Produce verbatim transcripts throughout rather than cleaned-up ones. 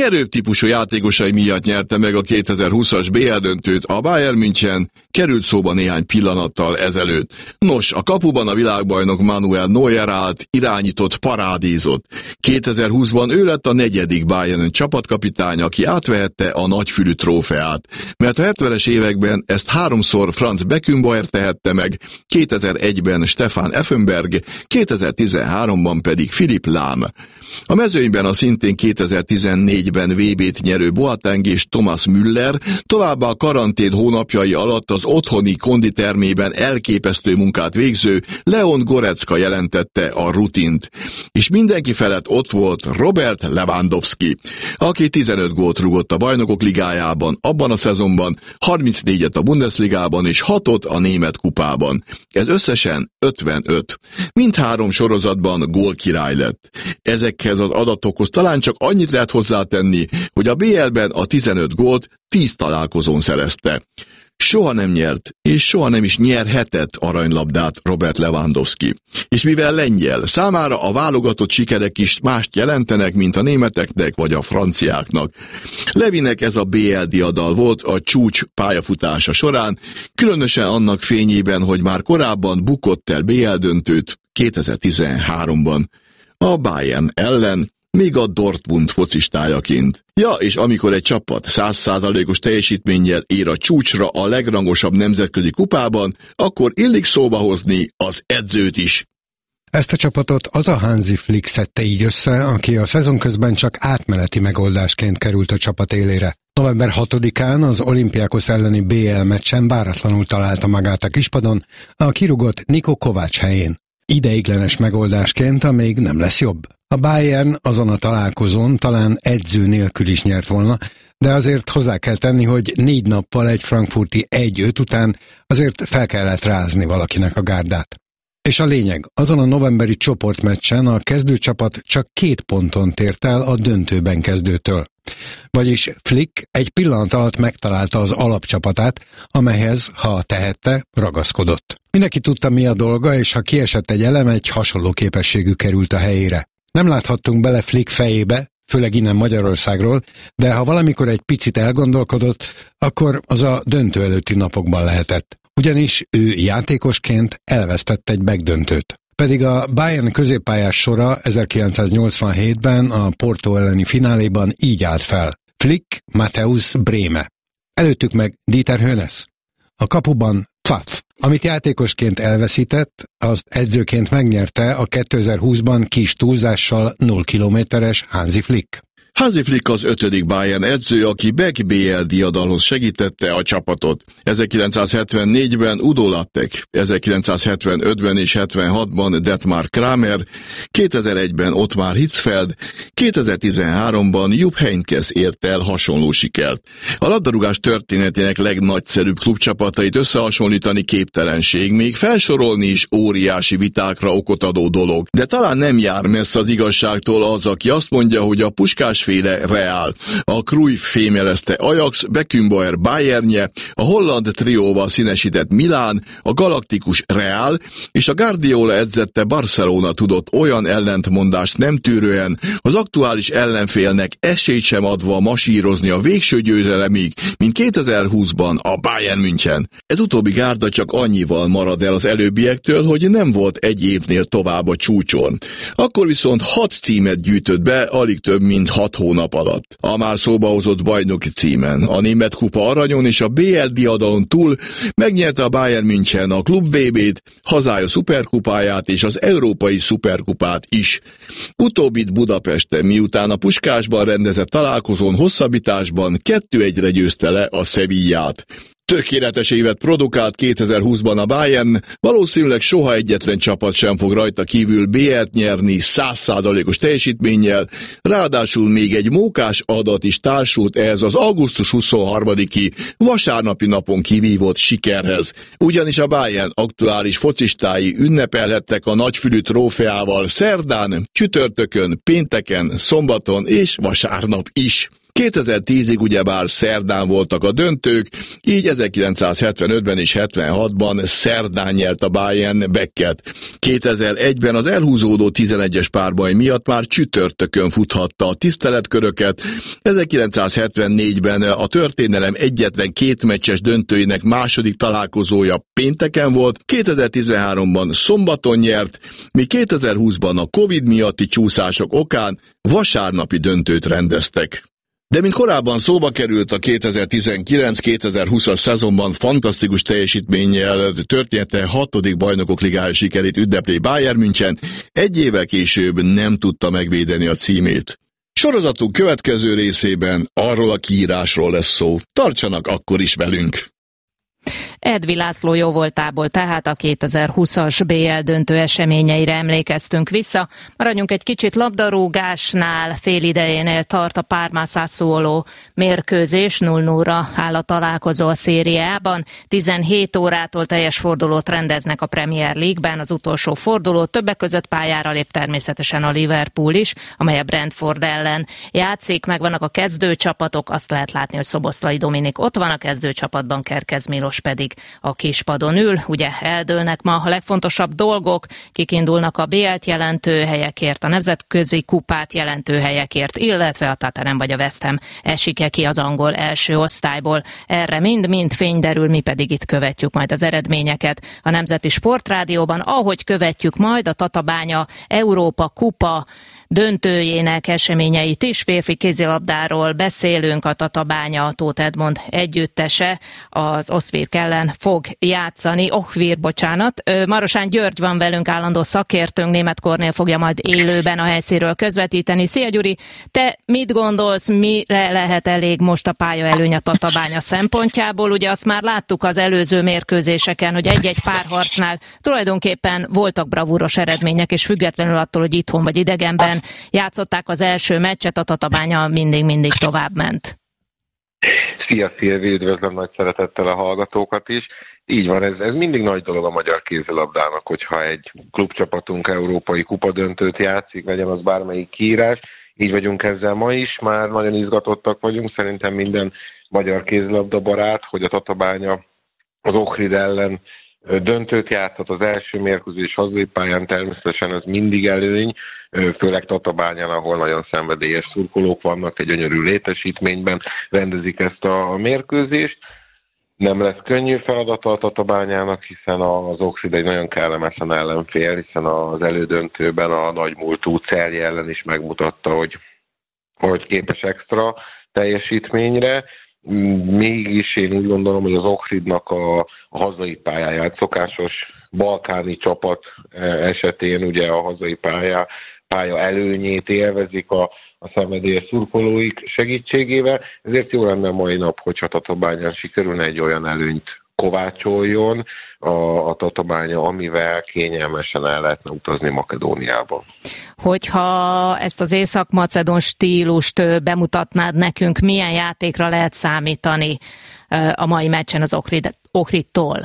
nyerőbb típusú játékosai miatt nyerte meg a kétezer-húszas bé el döntőt a Bayern München, került szóba néhány pillanattal ezelőtt. Nos, a kapuban a világbajnok Manuel Neuer állt, irányított, parádézott. kétezer-húszban ő lett a negyedik Bayern csapatkapitány, aki átvehette a nagyfülű trófeát, mert a hetvenes években ezt háromszor Franz Beckenbauer tehette meg, kétezer-egyben Stefan Effenberg, kétezer-tizenháromban pedig Philipp Lahm. A mezőnyben a szintén kétezer-tizennégyben vé bét nyerő Boateng és Thomas Müller, továbbá a karantén hónapjai alatt az otthoni konditermében elképesztő munkát végző Leon Goretzka jelentette a rutint. És mindenki felett ott volt Robert Lewandowski, aki tizenöt gólt rúgott a Bajnokok Ligájában abban a szezonban, harmincnégyet a Bundesligában és hatot a német kupában. Ez összesen ötvenöt. Mindhárom sorozatban gólkirály lett. Ezekhez az adatokhoz talán csak annyit lehet hozzátenni, hogy a bé el-ben a tizenöt gólt tíz találkozón szerezte. Soha nem nyert, és soha nem is nyerhetett aranylabdát Robert Lewandowski. És mivel lengyel, számára a válogatott sikerek is mást jelentenek, mint a németeknek vagy a franciáknak. Levinek ez a bé el diadal volt a csúcs pályafutása során, különösen annak fényében, hogy már korábban bukott el bé el döntőt kétezer-tizenháromban. A Bayern ellen, még a Dortmund focistájaként. Ja, és amikor egy csapat száz százalékos teljesítménnyel ér a csúcsra a legrangosabb nemzetközi kupában, akkor illik szóba hozni az edzőt is. Ezt a csapatot az a Hansi Flick szedte így össze, aki a szezon közben csak átmeneti megoldásként került a csapat élére. november hatodikán az Olympiakos elleni bé el meccsen váratlanul találta magát a kispadon, a kirúgott Niko Kovács helyén. Ideiglenes megoldásként, amíg nem lesz jobb. A Bayern azon a találkozón talán edző nélkül is nyert volna, de azért hozzá kell tenni, hogy négy nappal egy frankfurti egy öt után azért fel kellett rázni valakinek a gárdát. És a lényeg, azon a novemberi csoportmeccsen a kezdőcsapat csak két ponton tért el a döntőben kezdőtől. Vagyis Flick egy pillanat alatt megtalálta az alapcsapatát, amelyhez, ha tehette, ragaszkodott. Mindenki tudta, mi a dolga, és ha kiesett egy elem, egy hasonló képességű került a helyére. Nem láthattunk bele Flick fejébe, főleg innen Magyarországról, de ha valamikor egy picit elgondolkodott, akkor az a döntő előtti napokban lehetett. Ugyanis ő játékosként elvesztett egy megdöntőt. Pedig a Bayern középpályás sora ezerkilencszáznyolcvanhétben a Porto elleni fináléban így állt fel. Flick, Matthäus, Brehme. Előttük meg Dieter Hoeneß. A kapuban Pfaff. Amit játékosként elveszített, azt edzőként megnyerte a kétezer-húszban kis túlzással nulla kilométeres Hansi Flick. Hansi Flick az ötödik Bayern edző, aki Beck bé el diadalhoz segítette a csapatot. ezerkilencszázhetvennégyben Udo Lattek, ezerkilencszázhetvenötben és hetvenhatban Detmar Kramer, kétezer-egyben Ottmar Hitzfeld, kétezer-tizenháromban Jupp Heynckes ért el hasonló sikert. A labdarúgás történetének legnagyszerűbb klubcsapatait összehasonlítani képtelenség, még felsorolni is óriási vitákra okot adó dolog. De talán nem jár messze az igazságtól az, aki azt mondja, hogy a Puskás féle Real, a Cruyff fémjelezte Ajax, Beckenbauer Bayernje, a holland trióval színesített Milán, a galaktikus Real és a Guardiola edzette Barcelona tudott olyan ellentmondást nem tűrően, az aktuális ellenfélnek esélyt sem adva masírozni a végső győzelemig, mint kétezer-húszban a Bayern München. Ez utóbbi gárda csak annyival marad el az előbbiektől, hogy nem volt egy évnél tovább a csúcson. Akkor viszont hat címet gyűjtött be, alig több mint hat hónap alatt. A már szóba hozott bajnoki címen, a német kupa aranyon és a bé el diadalon túl megnyerte a Bayern München a klub vé bét, hazája szuperkupáját és az európai szuperkupát is. Utóbbit Budapesten, miután a Puskásban rendezett találkozón hosszabbításban kettő egyre győzte le a Sevillát. Tökéletes évet produkált kétezer-húszban a Bayern, valószínűleg soha egyetlen csapat sem fog rajta kívül bé el-t nyerni száz százalékos teljesítménnyel, ráadásul még egy mókás adat is társult ehhez az augusztus huszonharmadiki vasárnapi napon kivívott sikerhez. Ugyanis a Bayern aktuális focistái ünnepelhettek a nagyfülű trófeával szerdán, csütörtökön, pénteken, szombaton és vasárnap is. kétezer-tízig ugyebár szerdán voltak a döntők, így ezerkilencszázhetvenötben és hetvenhatban szerdán nyert a Bayern Becket. kétezer-egyben az elhúzódó tizenegyes párbaj miatt már csütörtökön futhatta a tiszteletköröket, ezerkilencszázhetvennégyben a történelem egyetlen két meccses döntőinek második találkozója pénteken volt, kétezer-tizenháromban szombaton nyert, míg kétezer-húszban a Covid miatti csúszások okán vasárnapi döntőt rendeztek. De mint korábban szóba került, a kétezer-tizenkilenc kétezer-húszas szezonban fantasztikus teljesítménnyel története hatodik bajnokok ligája sikerét ünneplő Bayern München egy évvel később nem tudta megvédeni a címét. Sorozatunk következő részében arról a kiírásról lesz szó. Tartsanak akkor is velünk! Edvi László jóvoltából tehát a kétezer-húszas bé el döntő eseményeire emlékeztünk vissza. Maradjunk egy kicsit labdarúgásnál, fél idejénél tart a Parma-Sassuolo mérkőzés, nulla nulla áll a találkozó a szériában. tizenhét órától teljes fordulót rendeznek a Premier League-ben, az utolsó forduló többek között pályára lép természetesen a Liverpool is, amely a Brentford ellen játszik, meg vannak a kezdőcsapatok, azt lehet látni, hogy Szoboszlai Dominik ott van a kezdőcsapatban, Kerkez Milos pedig a kispadon ül. Ugye eldőlnek ma a legfontosabb dolgok, kik indulnak a bé el-t jelentő helyekért, a nemzetközi kupát jelentő helyekért, illetve a Tottenham vagy a West Ham esik-e ki az angol első osztályból. Erre mind-mind fény derül, mi pedig itt követjük majd az eredményeket a Nemzeti Sportrádióban, ahogy követjük majd a Tatabánya Európa kupa döntőjének eseményeit is. Férfi kézilabdáról beszélünk, a Tatabánya Tóth Edmond együttese az Oszvirk ellen fog játszani. Ohvír, bocsánat. Marosán György van velünk, állandó szakértőnk, Németh Kornél fogja majd élőben a helyszínről közvetíteni. Szia Gyuri, te mit gondolsz, mire lehet elég most a pályaelőny a Tatabánya szempontjából? Ugye azt már láttuk az előző mérkőzéseken, hogy egy-egy párharcnál tulajdonképpen voltak bravúros eredmények, és függetlenül attól, hogy itthon vagy idegenben játszották az első meccset, a Tatabánya mindig-mindig tovább ment. Szia Szilvi, üdvözlöm nagy szeretettel a hallgatókat is. Így van, ez, ez mindig nagy dolog a magyar kézilabdának, hogyha egy klubcsapatunk európai kupadöntőt játszik, legyen az bármelyik kiírás. Így vagyunk ezzel ma is, már nagyon izgatottak vagyunk, szerintem minden magyar kézilabda barát, hogy a Tatabánya az Ohrid ellen döntőt játszhat, az első mérkőzés hazai pályán, természetesen ez mindig előny, főleg Tatabányán, ahol nagyon szenvedélyes szurkolók vannak, egy gyönyörű létesítményben rendezik ezt a mérkőzést. Nem lesz könnyű feladata a Tatabányának, hiszen az Ohrid egy nagyon kellemetlen ellenfél, hiszen az elődöntőben a nagymúltú Celje ellen is megmutatta, hogy, hogy képes extra teljesítményre. Mégis én úgy gondolom, hogy az Ohridnak a, a hazai pályáját, szokásos balkáni csapat esetén ugye a hazai pálya, pálya előnyét élvezik a, a szenvedélyes szurkolóik segítségével, ezért jó lenne mai nap, hogyha Tatabányán sikerülne egy olyan előnyt kovácsoljon a, a Tatabánya, amivel kényelmesen el lehetne utazni Makedóniába. Hogyha ezt az észak-macedón stílust bemutatnád nekünk, milyen játékra lehet számítani a mai meccsen az Ohrid, Ohridtól?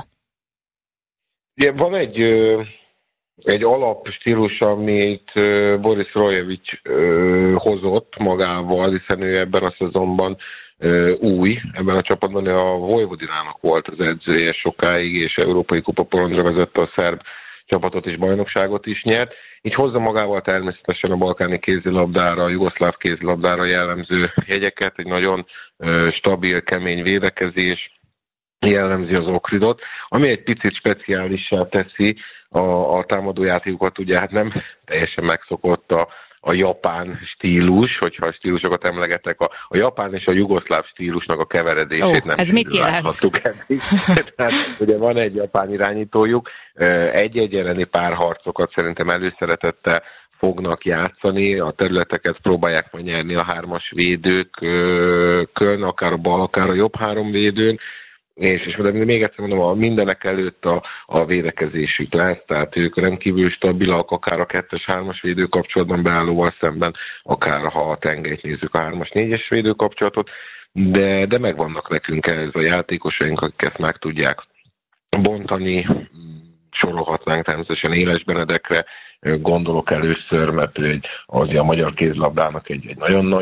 Ja, van egy, egy alapstílus, amit Boris Rojevic hozott magával, hiszen ő ebben a szezonban új, ebben a csapatban a Vojvodinának volt az edzője sokáig, és európai kupaporondra vezette a szerb csapatot és bajnokságot is nyert. Így hozza magával természetesen a balkáni kézilabdára, a jugoszláv kézilabdára jellemző jegyeket, egy nagyon stabil, kemény védekezés jellemzi az Ohridot, ami egy picit speciálissá teszi a, a támadójátékokat, ugye hát nem teljesen megszokott a a japán stílus, hogyha a stílusokat emlegetek, a, a japán és a jugoszláv stílusnak a keveredését oh, nem ez mit jelent? Tehát ugye van egy japán irányítójuk, egy-egy elleni párharcokat szerintem előszeretettel fognak játszani, a területeket próbálják megnyerni a hármas védőkön, akár a bal, akár a jobb három védőn, És, és még egyszer mondom, a mindenek előtt a, a védekezésük lesz, tehát ők rendkívül stabilak, akár a kettes-hármas védőkapcsolatban beállóval szemben, akár ha a tengelyt nézzük, a hármas-négyes védőkapcsolatot, de, de megvannak nekünk ez a játékosaink, akik ezt meg tudják bontani, sorolhatnánk természetesen Éles Benedekre, gondolok először, mert ő egy, az a magyar kézlabdának egy, egy nagyon nagy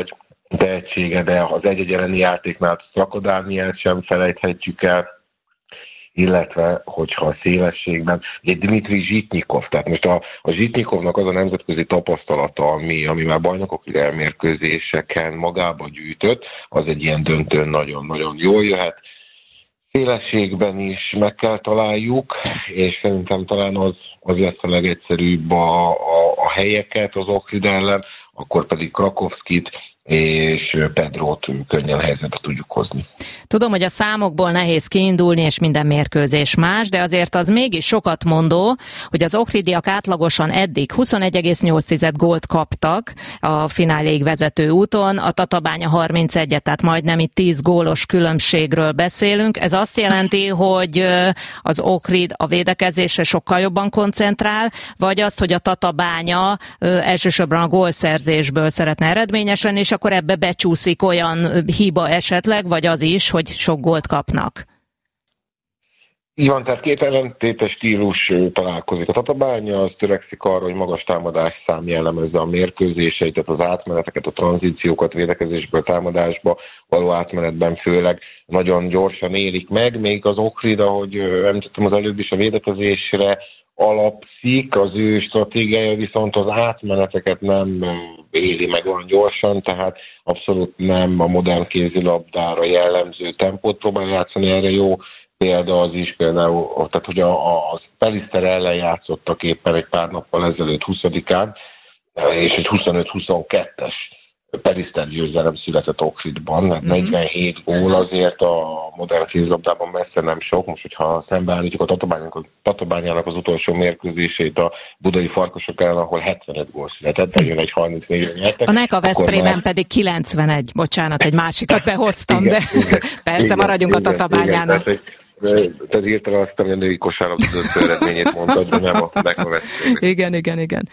tehetsége, de az egy-egy elleni játéknál Szakadániát sem felejthetjük el, illetve hogyha a szélességben, ugye Dmitri Zsitnyikov, tehát most a, a Zsitnyikovnak az a nemzetközi tapasztalata, ami, ami már bajnokok elmérkőzéseken magába gyűjtött, az egy ilyen döntőn nagyon-nagyon jól jöhet. Szélességben is meg kell találjuk, és szerintem talán az, az lesz a legegyszerűbb a, a, a helyeket az Ohrid ellen, akkor pedig Krakovszkit és Pedrót könnyen helyzetbe tudjuk hozni. Tudom, hogy a számokból nehéz kiindulni, és minden mérkőzés más, de azért az mégis sokat mondó, hogy az ohridiak átlagosan eddig huszonegy egész nyolc gólt kaptak a fináléig vezető úton, a Tatabánya harmincegyet, tehát majdnem itt tíz gólos különbségről beszélünk. Ez azt jelenti, hogy az Ohrid a védekezésre sokkal jobban koncentrál, vagy azt, hogy a Tatabánya elsősorban a gólszerzésből szeretne eredményes lenni, és akkor ebbe becsúszik olyan hiba esetleg, vagy az is, hogy sok gólt kapnak. Így van, tehát két ellentétes stílus találkozik. A Tatabánya az törekszik arra, hogy magas támadásszám jellemezze a mérkőzéseit, tehát az átmeneteket, a tranzíciókat, védekezésből támadásba való átmenetben főleg nagyon gyorsan élik meg, még az Ohrid, ahogy említettem az előbb is, a védekezésre alapszik, az ő stratégiája viszont az átmeneteket nem éli meg olyan gyorsan, tehát abszolút nem a modern kézilabdára jellemző tempót próbál játszani, erre jó példa az is, például, tehát hogy a, a, a Peliszter ellen játszottak éppen egy pár nappal ezelőtt huszadikán, és egy huszonöt huszonkettes Peliszter győzelem született Ohridban, mm-hmm. negyvenhét gól azért a modern kézilabdában messze nem sok, most hogyha szembeállítjuk a Tatabányának az utolsó mérkőzését a budai Farkasok ellen, ahol hetvenöt gól született, de jön egy harmincnégy nyertek. A Neka Veszprémen már... pedig kilencvenegy, bocsánat, egy másikat behoztam, igen, de igen, persze igen, maradjunk igen, a Tatabányának. Igen, tehát, tehát írtam azt, hogy a női kosárlabda döntő eredményét mondtad, de nem a Neka Veszprémen. Igen, igen, igen.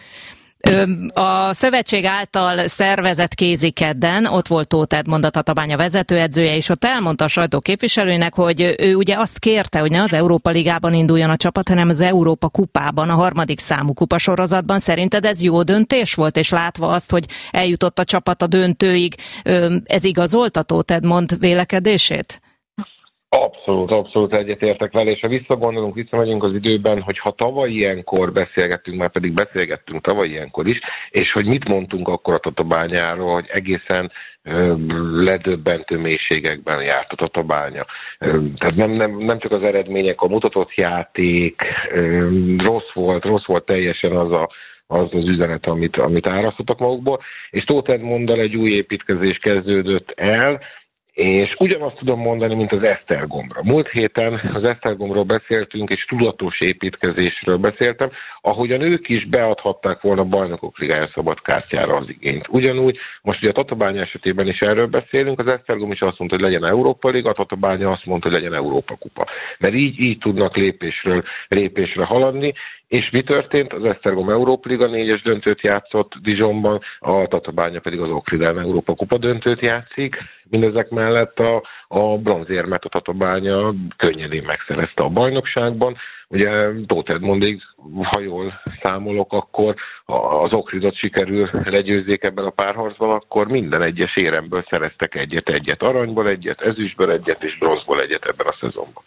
A szövetség által szervezett kézikedden, ott volt Tóth Edmond, a Tatabánya vezetőedzője, és ott elmondta a sajtó képviselőinek, hogy ő ugye azt kérte, hogy ne az Európa Ligában induljon a csapat, hanem az Európa Kupában, a harmadik számú kupasorozatban. Szerinted ez jó döntés volt, és látva azt, hogy eljutott a csapat a döntőig, ez igazolta Tóth Edmond vélekedését? Abszolút, abszolút egyetértek vele, és ha visszagondolunk, visszamegyünk az időben, hogy ha tavaly ilyenkor beszélgettünk, már pedig beszélgettünk tavaly ilyenkor is, és hogy mit mondtunk akkor a Tatabányáról, hogy egészen ö, ledöbbentő mélységekben járt a Tatabánya. Ö, tehát nem, nem, nem csak az eredmények, a mutatott játék, ö, rossz volt, rossz volt teljesen az a az az üzenet, amit, amit árasztottak magukból, és Tóth Edmonddal egy új építkezés kezdődött el, és ugyanazt tudom mondani, mint az Esztergomra. Múlt héten az Esztergomról beszéltünk, és tudatos építkezésről beszéltem, ahogyan ők is beadhatták volna a Bajnokok Ligája szabad kártyára az igényt. Ugyanúgy, most ugye a Tatabánya esetében is erről beszélünk, az Esztergom is azt mondta, hogy legyen Európa Liga, a Tatabánya azt mondta, hogy legyen Európa Kupa. Mert így, így tudnak lépésről lépésre haladni, és mi történt? Az Esztergom Európa Liga négyes döntőt játszott Dijonban, a Tatabánya pedig az Ohrid ellen Európa Kupa döntőt játszik. Mindezek mellett a, a bronzérmet a Tatabánya könnyedén megszerezte a bajnokságban. Ugye Tóth Edmondig, ha jól számolok, akkor az Ohridot sikerül legyőzzék ebben a párharcban, akkor minden egyes éremből szereztek egyet, egyet aranyból, egyet ezüstből, egyet és bronzból egyet ebben a szezonban.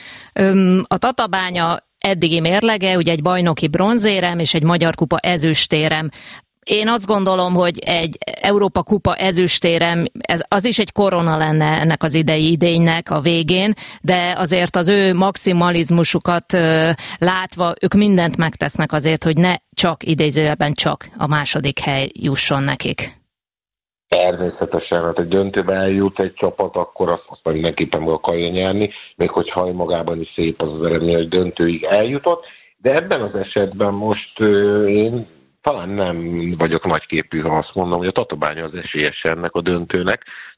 A Tatabánya eddigi mérlege, ugye egy bajnoki bronzérem és egy Magyar Kupa ezüstérem. Én azt gondolom, hogy egy Európa Kupa ezüstérem, ez, az is egy korona lenne ennek az idei idénynek a végén, de azért az ő maximalizmusukat ö, látva, ők mindent megtesznek azért, hogy ne csak idézőjelben csak a második hely jusson nekik. Természetesen, hát egy döntőbe eljut egy csapat, akkor azt, azt mindenképpen meg akarja nyerni, még hogyha magában is szép az az eredmény, hogy döntőig eljutott, de ebben az esetben most euh, én talán nem vagyok nagyképű, ha azt mondom, hogy a Tatabánya az esélyes ennek a döntőnek.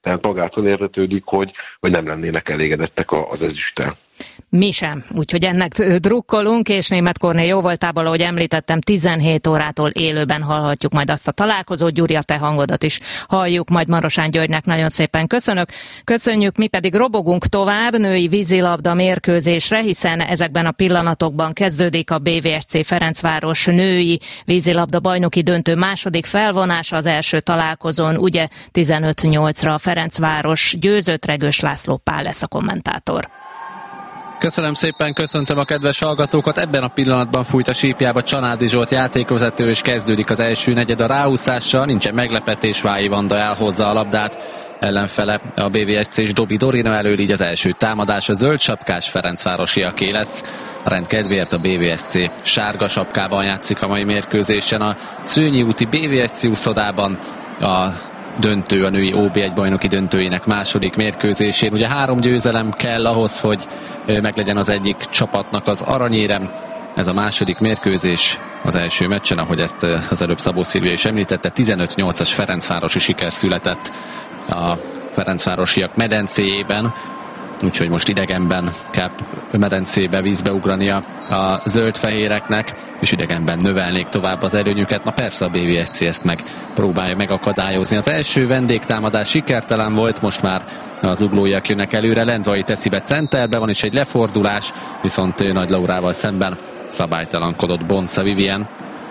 Tehát magától értetődik, hogy, hogy nem lennének elégedettek az ezüsttel. Mi sem, úgyhogy ennek drukkolunk, és Németh Kornél jóvoltából, ahogy említettem, tizenhét órától élőben hallhatjuk majd azt a találkozót. Gyuri, a te hangodat is halljuk majd Marosán Györgynek. Nagyon szépen köszönök. Köszönjük, mi pedig robogunk tovább női vízilabda mérkőzésre, hiszen ezekben a pillanatokban kezdődik a bé vé es cé Ferencváros női vízilabda bajnoki döntő második felvonása. Az első találkozón ugye tizenöt nyolcra a Ferencváros győzött. Regős László Pál lesz a kommentátor. Köszönöm szépen, köszöntöm a kedves hallgatókat. Ebben a pillanatban fújt a sípjába Csanádi Zsolt játékvezető, és kezdődik az első negyed a ráúszással. Nincsen meglepetés, Vályi Vanda elhozza a labdát. Ellenfele a bé vé es cés Dobi Dorina elől, így az első támadás a zöld sapkás ferencvárosiaké lesz. A rend kedvéért a bé vé es cé sárga sapkában játszik a mai mérkőzésen. A Szőnyi úti bé vé es cé úszodában a döntő, a női ó bé egy bajnoki döntőjének második mérkőzésén. Ugye három győzelem kell ahhoz, hogy meglegyen az egyik csapatnak az aranyérem. Ez a második mérkőzés az első meccsen, ahogy ezt az előbb Szabó Szilvia is említette, tizenöt nyolcas ferencvárosi siker született a ferencvárosiak medencéjében, úgyhogy most idegenben kell medencébe vízbe ugrania a zöld-fehéreknek, és idegenben növelnék tovább az előnyüket. Na persze a bé vé es cé ezt meg próbálja megakadályozni. Az első vendégtámadás sikertelen volt, most már az uglóiak jönnek előre. Lendvai teszi be centerbe, van is egy lefordulás, viszont Nagy Laurával szemben szabálytalankodott Bonca Vivien.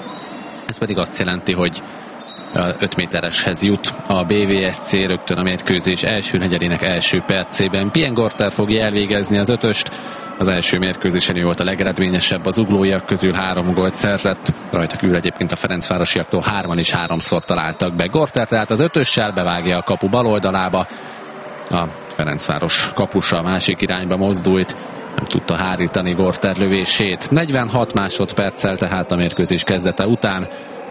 Ez pedig azt jelenti, hogy öt métereshez jut a bé vé es cé rögtön a mérkőzés első negyedének első percében. Pien Gorter fogja elvégezni az ötöst. Az első mérkőzésen ő volt a legeredményesebb az uglóiak közül, három gólt szerzett. Rajta kívül egyébként a ferencvárosiaktól hárman is háromszor találtak be. Gorter tehát az ötössel bevágja a kapu bal oldalába. A Ferencváros kapusa a másik irányba mozdult. Nem tudta hárítani Gorter lövését. negyvenhat másodperccel tehát a mérkőzés kezdete után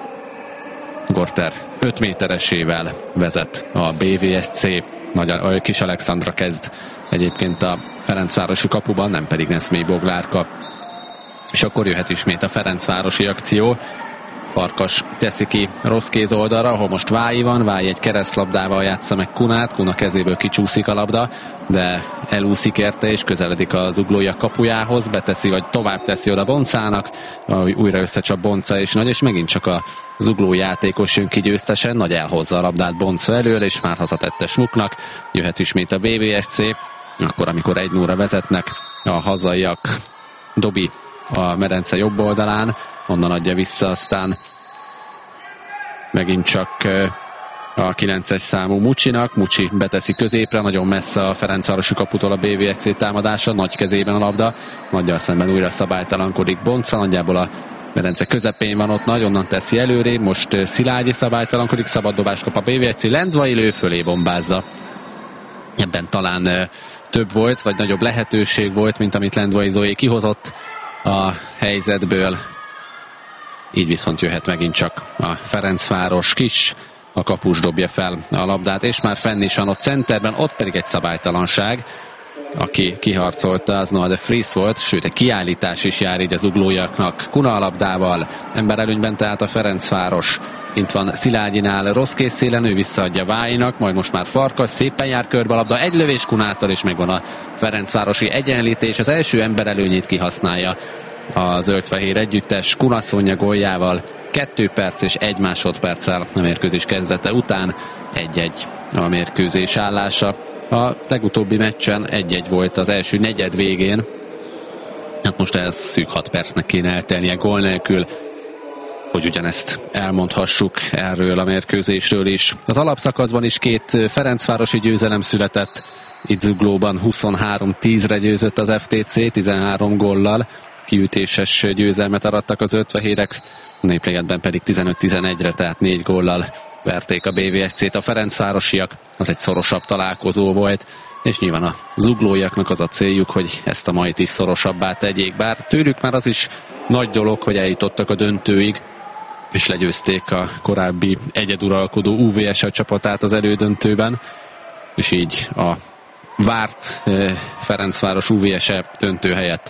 Gorter öt méteresével vezet a bé vé es cé. Nagy, Kis Alexandra kezd egyébként a ferencvárosi kapuban, nem pedig Neszmélyi Boglárka. És akkor jöhet ismét a ferencvárosi akció. Farkas teszi ki rossz kéz oldalra, ahol most Vályi van. Vályi egy keresztlabdával játsza meg Kunát. Kuna kezéből kicsúszik a labda, de elúszik érte és közeledik az uglóiak kapujához. Beteszi, vagy tovább teszi oda Boncának. Újra összecsap Bonca és Nagy, és megint csak a zugló játékos jön ki győztesen. Nagy elhozza a labdát Bonca elől, és már hazatette Smuknak. Jöhet ismét a bé vé es cé. Akkor, amikor egy nulla vezetnek a hazaiak, Dobi a medence jobb oldalán, onnan adja vissza, aztán megint csak a kilences számú Mucsinak. Mucsi beteszi középre, nagyon messze a ferencvárosi kaputól a bé vé es cé támadása, Nagy kezében a labda, Nagyjal szemben újra szabálytalankodik Bonca, nagyjából a medence közepén van ott, Nagy onnan teszi előrébb, most Szilágyi szabálytalankodik, szabad dobást kap a bé vé es cé, Lendvai lő, fölé bombázza. Ebben talán több volt, vagy nagyobb lehetőség volt, mint amit Lendvai Zoé kihozott a helyzetből. Így viszont jöhet megint csak a Ferencváros. Kis a kapus dobja fel a labdát, és már fenn is van ott centerben, ott pedig egy szabálytalanság. Aki kiharcolta, az Noah de Vries volt, sőt egy kiállítás is jár így az uglóiaknak. Kuna a labdával, emberelőnyben tehát a Ferencváros. Itt van Szilágyinál, rossz készszélen, ő visszaadja Vályinak, majd most már Farkas, szépen jár körbe a labda, egy lövés Kunától, és megvan a ferencvárosi egyenlítés. Az első emberelőnyét kihasználja a zöld-fehér együttes Kuna Szonya góljával. Kettő perc és egy másodperccel a mérkőzés kezdete után egy-egy a mérkőzés állása. A legutóbbi meccsen egy-egy volt az első negyed végén. Hát most ez szűk hat percnek kéne eltelnie gól nélkül, hogy ugyanezt elmondhassuk erről a mérkőzésről is. Az alapszakaszban is két ferencvárosi győzelem született. Itt Zuglóban huszonhárom tízre győzött az ef té cé, tizenhárom góllal. Kiütéses győzelmet arattak az zöld-fehérek, a Népligetben pedig tizenöt tizenegyre, tehát négy góllal verték a bé vé es cét a ferencvárosiak. Az egy szorosabb találkozó volt, és nyilván a zuglóiaknak az a céljuk, hogy ezt a mait is szorosabbá tegyék, bár tőlük már az is nagy dolog, hogy eljutottak a döntőig, és legyőzték a korábbi egyeduralkodó u vé es csapatát az elődöntőben, és így a várt Ferencváros u vé es döntő helyett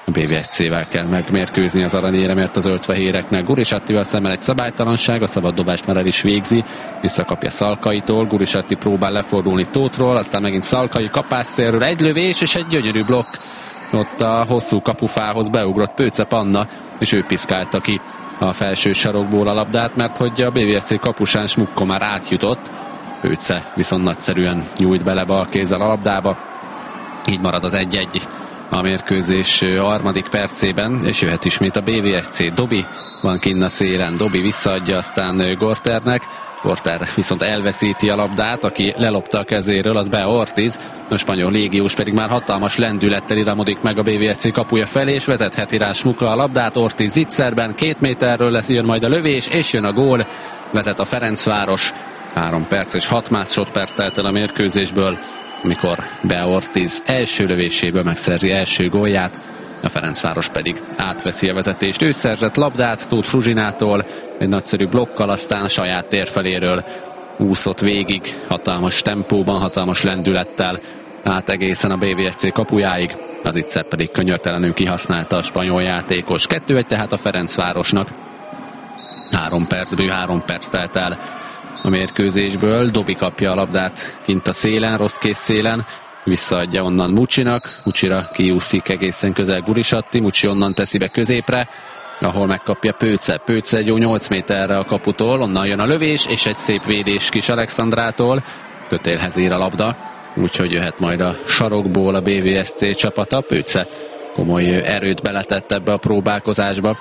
A bé vé es cé-vel kell megmérkőzni az aranyéremért az zöld-fehéreknek. Gurisattival szemben egy szabálytalanság, a szabad dobást már el is végzi, visszakapja Szalkaitól, Gurisatti próbál lefordulni Tóthról, aztán megint Szalkai kapásszélről, egy lövés és egy gyönyörű blokk. Ott a hosszú kapufához beugrott Pőce Panna, és ő piszkálta ki a felső sarokból a labdát, mert hogy a bé vé es cé kapusán Smukko már átjutott, Pőce viszont nagyszerűen nyújt bele bal kézzel a labdába, így marad az egy-egy a mérkőzés harmadik percében, és jöhet ismét a bé vé es cé. Dobi van kinn a szélen, Dobi visszaadja aztán Gorternek, Gorter viszont elveszíti a labdát, aki lelopta a kezéről, az Bea Ortiz, a spanyol légiós pedig már hatalmas lendülettel iramodik meg a bé vé es cé kapuja felé, és vezetheti rá Smukra a labdát, Ortiz zicserben, két méterről lesz, jön majd a lövés, és jön a gól, vezet a Ferencváros, három perc és hat másodperc telt el a mérkőzésből, amikor Bea Ortiz első lövéséből megszerzi első gólját, a Ferencváros pedig átveszi a vezetést. Ő szerzett labdát Tóth Fruzsinától, egy nagyszerű blokkal, aztán a saját térfeléről úszott végig, hatalmas tempóban, hatalmas lendülettel át egészen a bé vé es cé kapujáig, az egyszer pedig könyörtelenül kihasználta a spanyol játékos. kettő egy tehát a Ferencvárosnak. Három perc, bő három perc telt el a mérkőzésből. Dobi kapja a labdát kint a szélen, rossz kész szélen, visszaadja onnan Mucsinak, Mucsira kiúszik egészen közel Gurisatti, Mucsi onnan teszi be középre, ahol megkapja Pőce. Pőce egy jó nyolc méterre a kaputól, onnan jön a lövés, és egy szép védés Kis Alexandrától, kötélhez ér a labda, úgyhogy jöhet majd a sarokból a bé vé es cé csapata. Pőce komoly erőt beletett ebbe a próbálkozásba.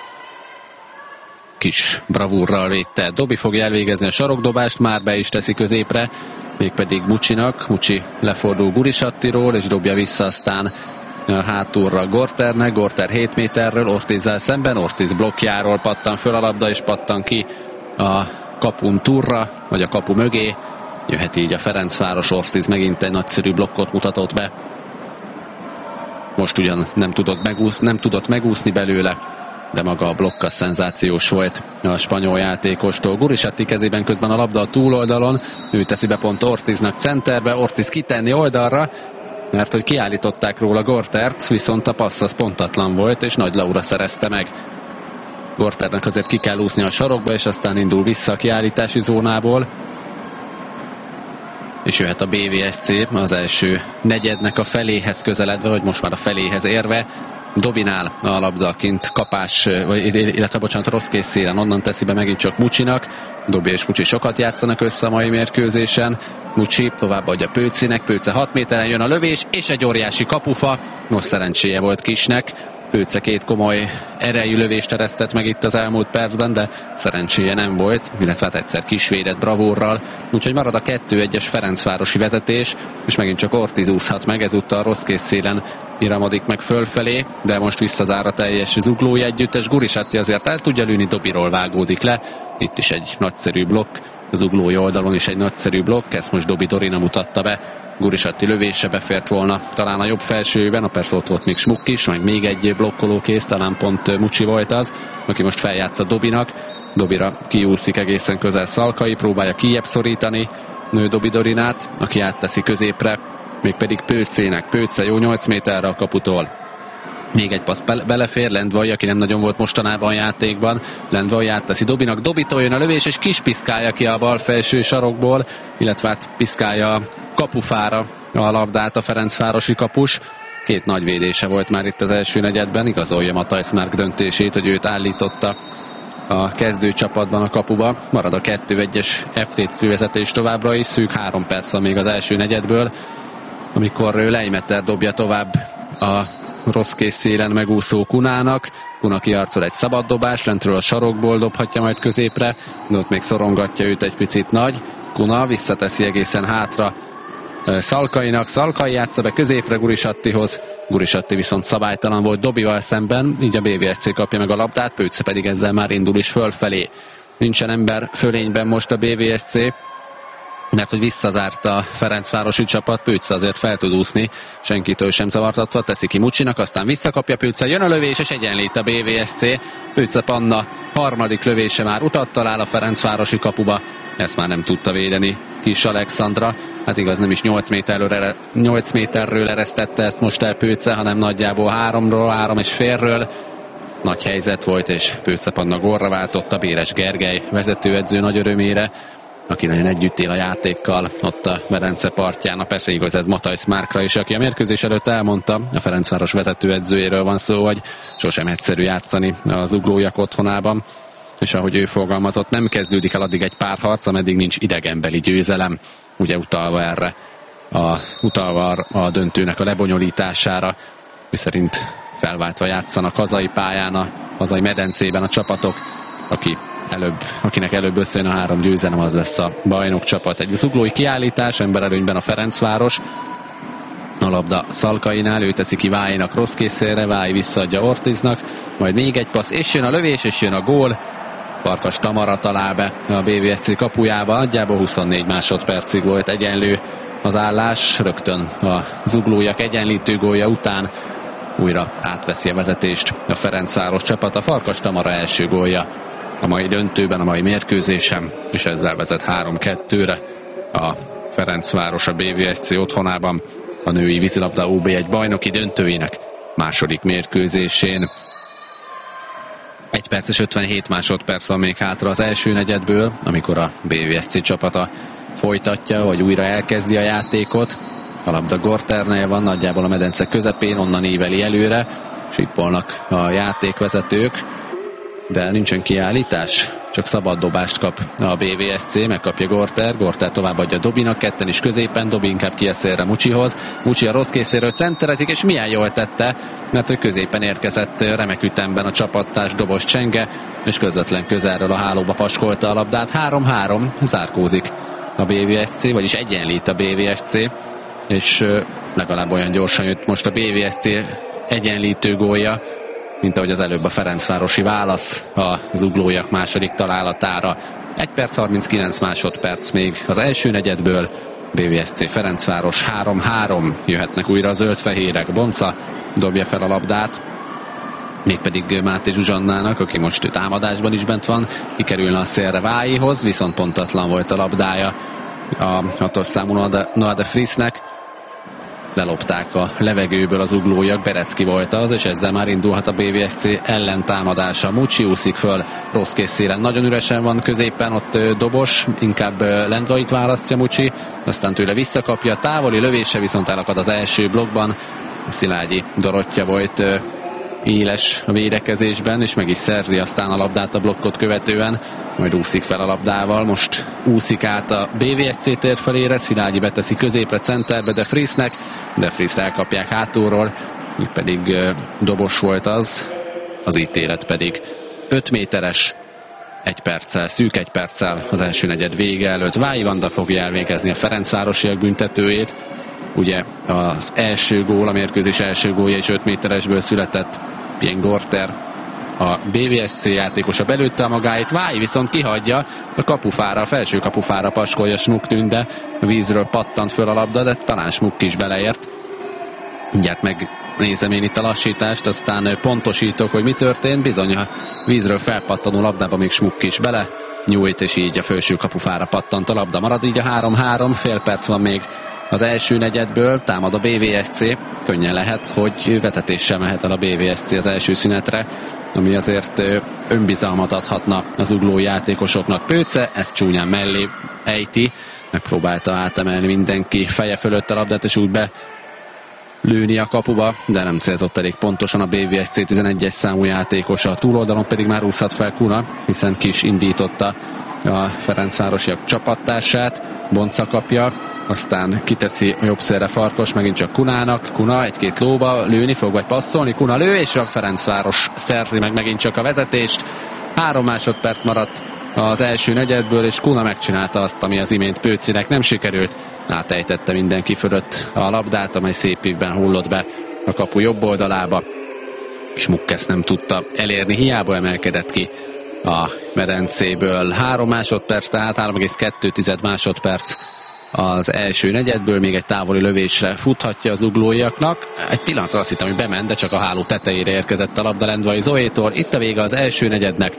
Kis bravúrral védte. Dobi fogja elvégezni a sarokdobást, már be is teszi középre, mégpedig Mucsinak. Mucsi lefordul Gurisattiról, és dobja vissza aztán hátulra Gorternek. Gorter hét méterről Ortizzel szemben, Ortiz blokkjáról pattan föl a labda, és pattan ki a kapun túlra, vagy a kapu mögé. Jöhet így a Ferencváros, Ortiz megint egy nagyszerű blokkot mutatott be. Most ugyan nem tudott megúszni, nem tudott megúszni belőle, de maga a blokka szenzációs volt a spanyol játékostól. Gurisatti kezében közben a labda a túloldalon, ő teszi be pont Ortiznak centerbe, Ortiz kitenni oldalra, mert hogy kiállították róla Gortert, viszont a passz az pontatlan volt, és Nagy Laura szerezte meg. Gorternek azért ki kell úszni a sarokba, és aztán indul vissza a kiállítási zónából. És jöhet a bé vé es cé az első negyednek a feléhez közeledve, vagy most már a feléhez érve. Dobinál a labda kint kapás, illetve bocsánat, rossz kész szélen, onnan teszi be megint csak Mucsinak. Dobi és Mucsi sokat játszanak össze a mai mérkőzésen. Mucsi továbbadja Pőcinek, Pőce hat méteren jön a lövés, és egy óriási kapufa. Nos, szerencséje volt Kisnek. Pőce két komoly erejű lövést eresztett meg itt az elmúlt percben, de szerencséje nem volt, illetve hát egyszer Kis védett bravúrral. Úgyhogy marad a kettő egyes Ferencvárosi vezetés, és megint csak Ortiz úszhat meg, ezúttal rossz kész szélen iramodik meg fölfelé, de most visszazár a teljes zuglói együttes. Gurisatti azért el tudja lőni, Dobiról vágódik le. Itt is egy nagyszerű blokk, az zuglói oldalon is egy nagyszerű blokk, ezt most Dobi Dorina mutatta be. Gurisatti lövése befért volna talán a jobb felsőben, a persze ott volt még Smuk is, majd még egy blokkoló kész, talán pont Mucsi volt az, aki most feljátsza Dobinak. Dobira kiúszik egészen közel Szalkai, próbálja kijebb szorítani nő Dobi Dorinát, aki átteszi középre, mégpedig Pőcének. Pőce jó nyolc méterre a kaputól. Még egy passz belefér, Lendvai, aki nem nagyon volt mostanában a játékban. Lendvai átteszi Dobinak, Dobitól jön a lövés, és Kis piszkálja ki a bal felső sarokból, illetve hát piszkálja a kapufára a labdát a ferencvárosi kapus. Két nagy védése volt már itt az első negyedben, igazolja Matthijs Mark döntését, hogy őt állította a kezdőcsapatban a kapuba. Marad a kettő egyes ef té cé vezetés továbbra is, szűk három perc van még az első negyedből, amikor Leimeter dobja tovább a rossz kész szélen megúszó Kunának. Kuna kiarcol egy szabad dobás, lentről a sarokból dobhatja majd középre, de ott még szorongatja őt egy picit Nagy. Kuna visszateszi egészen hátra Szalkainak, Szalkai játsza be középre Gurisattihoz, Gurisatti viszont szabálytalan volt Dobival szemben, így a bé vé es cé kapja meg a labdát, Pőce pedig ezzel már indul is fölfelé. Nincsen ember fölényben most a bé vé es cé, mert hogy visszazárt a ferencvárosi csapat, Pőce azért fel tud úszni, senkitől sem zavartatva, teszi ki Mucsinak, aztán visszakapja Pőce, jön a lövés, és egyenlít a bé vé es cé. Pőce Panna harmadik lövése már utat talál a ferencvárosi kapuba, ezt már nem tudta védeni Kis Alexandra. Hát igaz, nem is nyolc méterről, nyolc méterről eresztette ezt most el Pőce, hanem nagyjából háromról, három és félről. Nagy helyzet volt, és Pőce Panna gólra váltotta Béres Gergely vezetőedző nagy örömére, aki nagyon együtt él a játékkal ott a Medence partján. Persze igaz, ez Matthijs Márkra is, aki a mérkőzés előtt elmondta, a Ferencváros vezetőedzőjéről van szó, hogy sosem egyszerű játszani az Zuglóiak otthonában, és ahogy ő fogalmazott, nem kezdődik el addig egy párharc, ameddig nincs idegenbeli győzelem, ugye utalva erre, a, utalva a döntőnek a lebonyolítására, miszerint felváltva játszanak hazai pályán, a hazai medencében a csapatok, aki előbb, akinek előbb összejön a három győzelem, az lesz a bajnok csapat. Egy zuglói kiállítás, emberelőnyben a Ferencváros, a labda Szalkainál, ő teszi ki Váinak rossz készére, Vái visszaadja Ortiznak, majd még egy passz, és jön a lövés, és jön a gól. Farkas Tamara talál be a bé vé es cé kapujába, nagyjából huszonnégy másodpercig volt egyenlő az állás, rögtön a zuglóiak egyenlítő gólja után újra átveszi a vezetést a Ferencváros csapat. A Farkas Tamara első gólja a mai döntőben, a mai mérkőzésen, és ezzel vezet három kettőre a Ferencváros a bé vé es cé otthonában a női vízilabda ó bé egy bajnoki döntőinek második mérkőzésén. egy perc és ötvenhét másodperc van még hátra az első negyedből, amikor a bé vé es cé csapata folytatja, vagy újra elkezdi a játékot. A labda Gorternél van, nagyjából a medence közepén, onnan íveli előre, sípolnak a játékvezetők, de nincsen kiállítás, csak szabad dobást kap a bé vé es cé, megkapja Gorter, Gorter továbbadja Dobinak, ketten is középen, Dobi inkább kieszélre Mucsihoz, Mucsi a rossz készéről centerezik, és milyen jól tette, mert hogy középen érkezett remek ütemben a csapattárs Dobos Csenge, és közvetlen közelről a hálóba paskolta a labdát. három három zárkózik a bé vé es cé, vagyis egyenlít a bé vé es cé, és legalább olyan gyorsan jött most a bé vé es cé egyenlítő gólja, mint ahogy az előbb a ferencvárosi válasz a zuglóiak második találatára. egy perc harminckilenc másodperc még az első negyedből, bé vé es cé Ferencváros három három, jöhetnek újra a zöld-fehérek. Bonca dobja fel a labdát, mégpedig Máté Zsuzsannának, aki most támadásban is bent van, kikerülne a szélre Váihoz, viszont pontatlan volt a labdája a hatos számú Noade Frisznek. Lelopták a levegőből az uglóiak, Berecki volt az, és ezzel már indulhat a bé vé es cé ellentámadása. Mucsi úszik föl rossz készszélen, nagyon üresen van középen, ott Dobos, inkább Lendvait választja Mucsi, aztán tőle visszakapja, távoli lövése viszont elakad az első blokkban. Szilágyi Dorottya volt éles a védekezésben, és meg is szerzi aztán a labdát a blokkot követően, majd úszik fel a labdával, most úszik át a bé vé es cé tér felére, Szilágyi beteszi középre, centerbe De Frisznek, De Frisz elkapják hátulról, így pedig Dobos volt az, az ítélet pedig öt méteres, egy perccel, szűk egy perccel az első negyed vége előtt. Vái Vanda fogja elvégezni a ferencvárosiak büntetőjét. Ugye az első gól, a mérkőzés első gólja is öt méteresből született, Bien Gorter, a bé vé es cé játékosa belőtte a magáit, Vái viszont kihagyja a kapufára, a felső kapufára paskolja Smuk Tünde, a vízről pattant föl a labda, de talán Smuk is beleért. Mindjárt megnézem én itt a lassítást, aztán pontosítok, hogy mi történt. Bizony a vízről felpattanó labdába még Smuk is bele nyújt, és így a felső kapufára pattant a labda. Marad így a három három, fél perc van még az első negyedből, támad a bé vé es cé, könnyen lehet, hogy vezetéssel mehet el a bé vé es cé az első szünetre, ami azért önbizalmat adhatna az ugló játékosoknak. Pőce ezt csúnyán mellé ejti, megpróbálta átemelni mindenki feje fölött a labdát, és úgy be lőni a kapuba, de nem célzott elég pontosan a bé vé es cé tizenegyes számú játékosa. A túloldalon pedig már úszhat fel Kuna, hiszen Kis indította a ferencvárosiak csapattársát, Bonca kapja, aztán kiteszi a jobb szélre Farkas, megint csak Kunának, Kuna egy-két lóba lőni fog, vagy passzolni, Kuna lő, és a Ferencváros szerzi meg megint csak a vezetést. Három másodperc maradt az első negyedből, és Kuna megcsinálta azt, ami az imént Pőcinek nem sikerült. Átejtette mindenki fölött a labdát, amely szép ívben hullott be a kapu jobb oldalába, és Muk ezt nem tudta elérni, hiába emelkedett ki a medencéből. Három másodperc, tehát három egész kettő másodperc az első negyedből, még egy távoli lövésre futhatja az uglóiaknak. Egy pillanatra azt hittem, hogy bement, de csak a háló tetejére érkezett a labda Lendvai Zoétól. Itt a vége az első negyednek,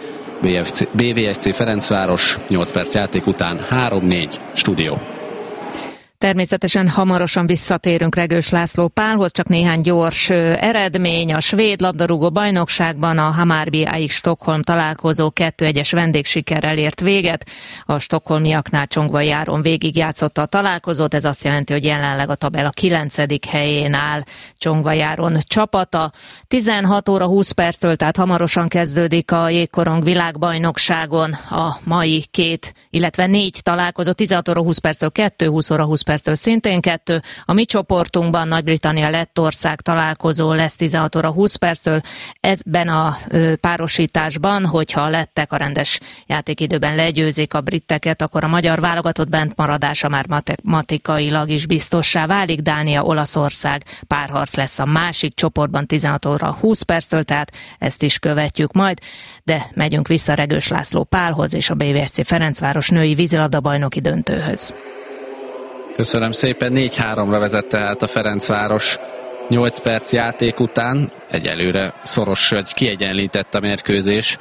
bé vé es cé Ferencváros nyolc perc játék után három négy stúdió. Természetesen hamarosan visszatérünk Regős László Pálhoz, csak néhány gyors eredmény. A svéd labdarúgó bajnokságban a Hammarby Aik Stockholm találkozó kettő egyes vendégsikerrel ért véget. A stockholmiaknál Csongvai Áron végigjátszotta a találkozót, ez azt jelenti, hogy jelenleg a tabella kilencedik helyén áll Csongvai Áron csapata. tizenhat óra húsz perctől, tehát hamarosan kezdődik a jégkorong világbajnokságon a mai két, illetve négy találkozó, tizenhat óra húsz perctől kettő, húsz óra húsz perctől szintén kettő. A mi csoportunkban Nagy-Britannia-Lettország találkozó lesz tizenhat óra húsz perctől. Ezben a párosításban, hogyha a lettek a rendes játékidőben legyőzik a britteket, akkor a magyar válogatott bent maradása már matematikailag is biztossá válik. Dánia-Olaszország párharc lesz a másik csoportban tizenhat óra húsz perctől, tehát ezt is követjük majd. De megyünk vissza Regős László Pálhoz és a bé vé es cé Ferencváros női vízilabda bajnoki döntőhöz. Köszönöm szépen, négy háromra vezet tehát a Ferencváros nyolc perc játék után. Egyelőre szoros, vagy kiegyenlített a mérkőzés.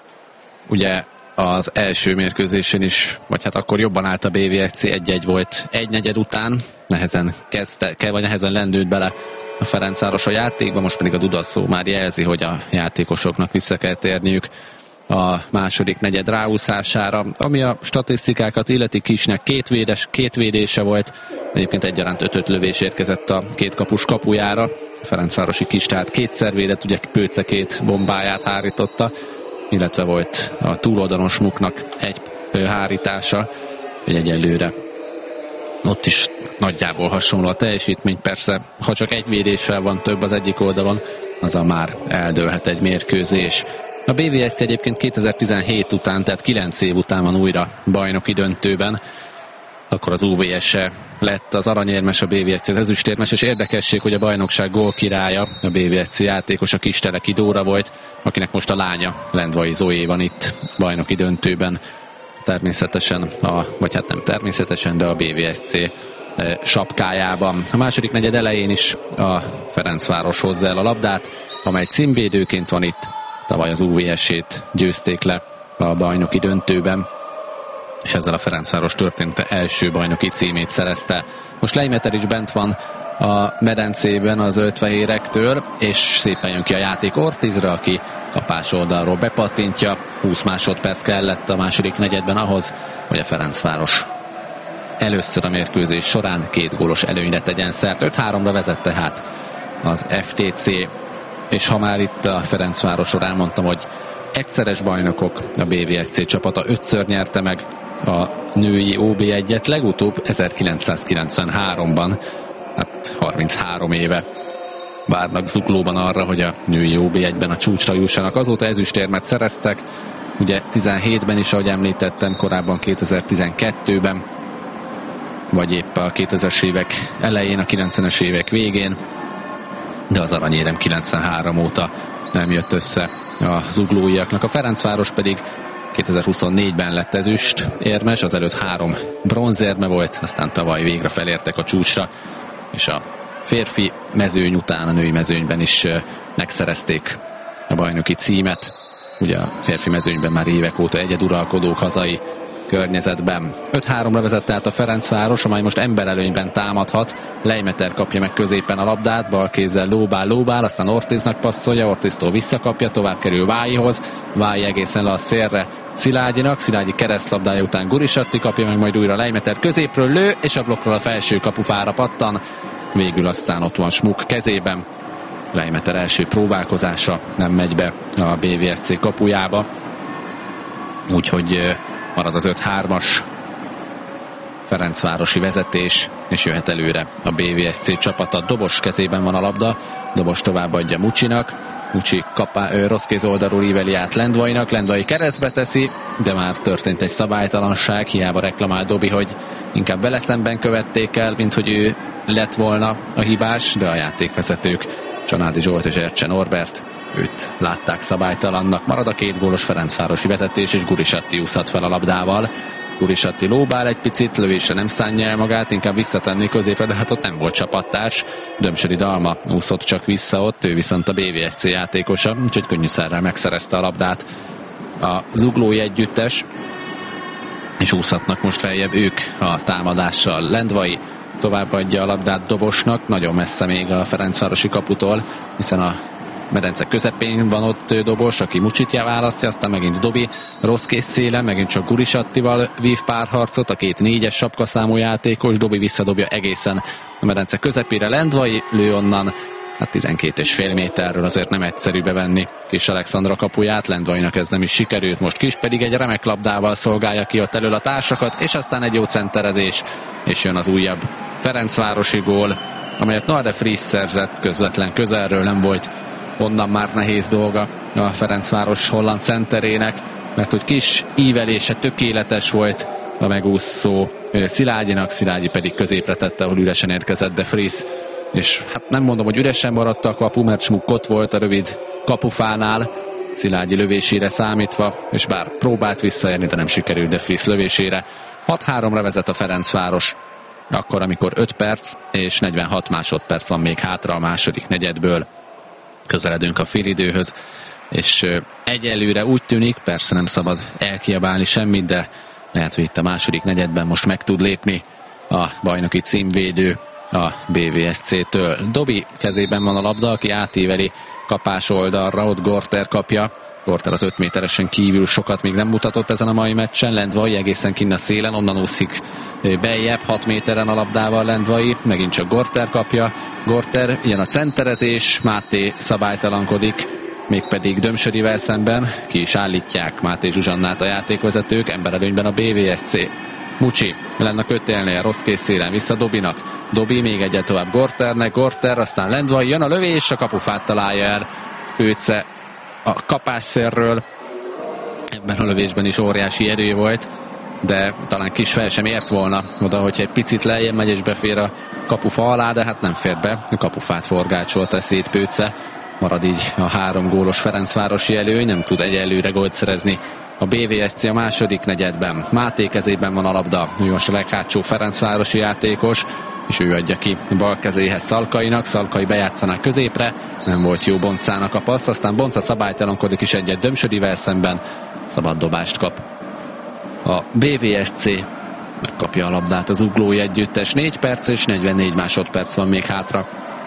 Ugye az első mérkőzésen is, vagy hát akkor jobban állt a bé vé es cé, egy-egy volt egy negyed után. Nehezen kezdte, vagy nehezen lendült bele a Ferencváros a játékba, most pedig a Dudaszó már jelzi, hogy a játékosoknak vissza kell térniük a második negyed ráúszására. Ami a statisztikákat illeti, Kisnek két, védes, két védése volt, egyébként egyaránt ötöt lövés érkezett a két kapus kapujára. A ferencvárosi Kis tehát kétszer védett, ugye Pőce két bombáját hárította, illetve volt a túloldalon Smuknak egy hárítása, hogy egyelőre ott is nagyjából hasonló a teljesítmény. Persze, ha csak egy védéssel van több az egyik oldalon, azzal már eldőlhet egy mérkőzés. A bé vé es cé egyébként kétezer-tizenhét után, tehát kilenc év után van újra bajnoki döntőben. Akkor az u vé es-e lett az aranyérmes, a bé vé es cé az ezüstérmes, és érdekesség, hogy a bajnokság gólkirálya, a bé vé es cé játékos, a Kisteleki Dóra volt, akinek most a lánya, Lendvai Zoé van itt bajnoki döntőben. Természetesen, a, vagy hát nem természetesen, de a bé vé es cé sapkájában. A második negyed elején is a Ferencváros hozza el a labdát, amely címvédőként van itt. Tavaly az u vé es-ét győzték le a bajnoki döntőben, és ezzel a Ferencváros története első bajnoki címét szerezte. Most Leimeter is bent van a medencében az zöldfehérektől, és szépen jön ki a játék Ortizra, aki kapás oldalról bepattintja. húsz másodperc kellett a második negyedben ahhoz, hogy a Ferencváros először a mérkőzés során két gólos előnyre tegyen szert. öt háromra vezet tehát az ef té cé, és ha már itt a Ferencvárosról elmondtam, hogy egyszeres bajnokok, a bé vé es cé csapata ötször nyerte meg a női o bé egyet, legutóbb ezerkilencszázkilencvenháromban, hát harminchárom éve várnak Zuglóban arra, hogy a női o bé egyben a csúcsra jussanak. Azóta ezüstérmet szereztek, ugye tizenhétben is, ahogy említettem, korábban kétezer-tizenkettőben, vagy épp a kétezres évek elején, a kilencvenes évek végén, de az aranyérem kilencvenhárom óta nem jött össze a zuglóiaknak. A Ferencváros pedig kétezer-huszonnégyben lett ezüst érmes, azelőtt három bronzérme volt, aztán tavaly végre felértek a csúcsra, és a férfi mezőny után a női mezőnyben is megszerezték a bajnoki címet. Ugye a férfi mezőnyben már évek óta egyeduralkodók hazai környezetben. öt háromra vezet tehát a Ferencváros, amely most emberelőnyben támadhat. Leimeter kapja meg középen a labdát, bal kézzel lóbál, lóbál, aztán Ortiznak passzolja, Ortiztól visszakapja, tovább kerül Vájihoz, Váji egészen le a szélre Szilágyinak, Szilágyi keresztlabdája után Gurisatti kapja meg, majd újra Leimeter középről lő, és a blokkról a felső kapufára pattan. Végül aztán ott van Smuk kezében. Leimeter első próbálkozása nem megy be a bé vé es cé kapujába, úgyhogy marad az öt hármas ferencvárosi vezetés, és jöhet előre a bé vé es cé csapata. Dobos kezében van a labda, Dobos továbbadja Mucsinak, Mucsi kapá, ő, rossz kéz oldalról íveli át Lendvainak, Lendvai keresztbe teszi, de már történt egy szabálytalanság, hiába reklamál Dobi, hogy inkább vele szemben követték el, mint hogy ő lett volna a hibás, de a játékvezetők, Csanádi Zsolt és Ercse Norbert, őt látták szabálytalannak. Marad a két gólos ferencvárosi vezetés, és Gurisatti úszhat fel a labdával. Gurisatti lóbál egy picit, lövésre nem szánja el magát, inkább visszatenni középre, de hát ott nem volt csapattárs. Dömsöri Dalma úszott csak vissza ott, ő viszont a bé vé es cé játékosa, úgyhogy könnyűszerrel megszerezte a labdát a zuglói együttes, és úszhatnak most feljebb ők a támadással. Lendvai továbbadja a labdát Dobosnak, nagyon messze még a ferencvárosi kaputól, hiszen a medence közepén van ott Dobos, aki Mucsitja választja, aztán megint Dobi rossz kész szélen, megint csak Guris Attival vív párharcot, a két négyes sapkaszámú játékos, Dobi visszadobja egészen a medence közepére, Lendvai lő onnan, hát tizenkét és fél méterről azért nem egyszerű bevenni Kis Alexandra kapuját, Lendvainak ez nem is sikerült, most Kis pedig egy remek labdával szolgálja ki ott elől a társakat, és aztán egy jó centerezés, és jön az újabb ferencvárosi gól, amelyet Noah Friis szerzett közvetlen közelről, nem volt onnan már nehéz dolga a Ferencváros holland centerének, mert hogy Kis ívelése tökéletes volt a megúszó Szilágyinak, Szilágyi pedig középre tette, ahol üresen érkezett de Friis, és hát nem mondom, hogy üresen maradt a kapu, mert Smuk ott volt a rövid kapufánál, Szilágyi lövésére számítva, és bár próbált visszaérni, de nem sikerült de Friis lövésére. hat háromra vezet a Ferencváros, akkor, amikor öt perc és negyvenhat másodperc van még hátra a második negyedből. Közeledünk a félidőhöz, és egyelőre úgy tűnik, persze nem szabad elkiabálni semmit, de lehet, hogy itt a második negyedben most meg tud lépni a bajnoki címvédő a bé vé es cé-től. Dobi kezében van a labda, aki átíveli kapás oldalra, ott Gorter kapja. Gorter az öt méteresen kívül sokat még nem mutatott ezen a mai meccsen, Lendvai egészen kinn a szélen, onnan úszik beljebb, hat méteren a labdával Lendvai, megint csak Gorter kapja. Gorter, ilyen a centerezés, Máté szabálytalankodik, mégpedig Dömsödivel szemben, ki is állítják Máté Zsuzsannát a játékvezetők, emberelőnyben a bé vé es cé. Mucsi lenne a kötélnél, rossz kész szélen, vissza Dobinak. Dobi még egyet tovább Gorternek, Gorter, aztán Lendvai, jön a lövés, a kapufát találja el Őce a kapásszérről. Ebben a lövésben is óriási erő volt, de talán Kis fel sem ért volna oda, hogyha egy picit lejjebb megy és befér a kapufa alá, de hát nem fér be. A kapufát forgácsolta szét Pőce. Marad így a három gólos ferencvárosi előny, nem tud egyelőre gólt szerezni a bé vé es cé a második negyedben. Máté kezében van a labda, ő most a leghátsó ferencvárosi játékos, és ő adja ki bal kezéhez Szalkainak, Szalkai bejátszaná középre, nem volt jó Boncának a passz, aztán Bonca szabálytalankodik is egyet Dömsödivel szemben, szabad dobást kap. A bé vé es cé megkapja a labdát az uglói együttes, négy perc és negyvennégy másodperc van még hátra.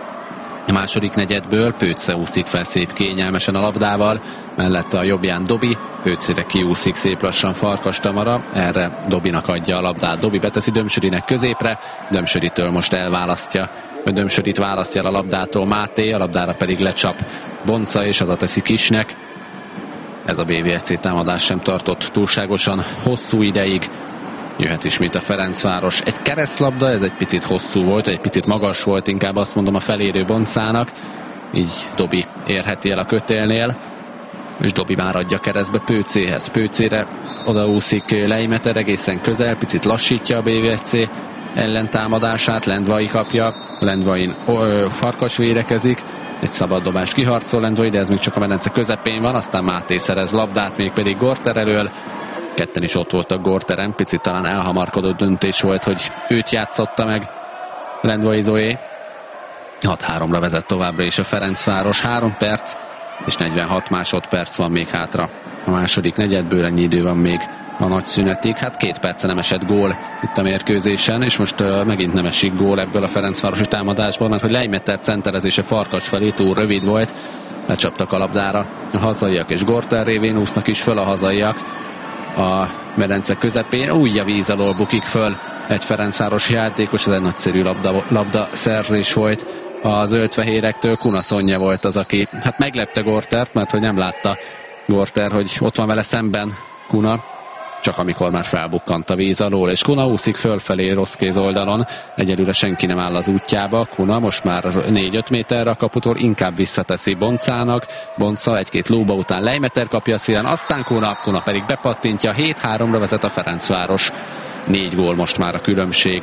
A második negyedből Pőce úszik fel szép kényelmesen a labdával, mellette a jobbján Dobi, Pőcére kiúszik szép lassan Farkas Tamara, erre Dobinak adja a labdát. Dobi beteszi Dömsödinek középre, Dömsöditől most elválasztja, Dömsödit választja el a labdától Máté, a labdára pedig lecsap Bonca, és haza teszi Kisnek. Ez a bé vé es cé támadás sem tartott túlságosan hosszú ideig. Jöhet ismét a Ferencváros. Egy keresztlabda, ez egy picit hosszú volt, egy picit magas volt, inkább azt mondom a felérő Boncának. Így Dobi érheti el a kötélnél, és Dobi már adja keresztbe Pőcéhez. Pőcére odaúszik Leimeter egészen közel, picit lassítja a bé vé es cé ellentámadását, Lendvai kapja, Lendvain Farkas védekezik, egy szabad dobást kiharcol Lendvai, de ez még csak a medence közepén van, aztán Máté szerez labdát, még pedig Gorter elől. Ketten is ott voltak Gorteren, picit talán elhamarkodott döntés volt, hogy őt játszotta meg Lendvai Zoé. hat háromra vezet továbbra is a Ferencváros, három perc és negyvenhat másodperc van még hátra. A második negyedből ennyi idő van még a nagy szünetig. Hát két perce nem esett gól itt a mérkőzésen, és most uh, megint nem esik gól ebből a Ferencvárosi támadásból, mert hogy Leimeter centerezése Farkas felé túl rövid volt, lecsaptak a labdára a hazaiak, és Gorter révén úsznak is föl a hazaiak a medence közepén. Újja víz alól bukik föl egy Ferencváros játékos, ez egy nagyszerű labda, labda szerzés volt a zöldfehérektől. Kuna Szonya volt az, aki hát meglepte Gortert, mert hogy nem látta Gorter, hogy ott van vele szemben Kuna, csak amikor már felbukkant a víz alól, és Kuna úszik fölfelé rossz kéz oldalon, egyelőre senki nem áll az útjába. Kuna most már négy-öt méterre a kaputól, inkább visszateszi Boncának, Bonca egy-két lóba után Leimeter kapja a szílen, aztán Kuna, Kuna pedig bepattintja, hét háromra vezet a Ferencváros, négy gól most már a különbség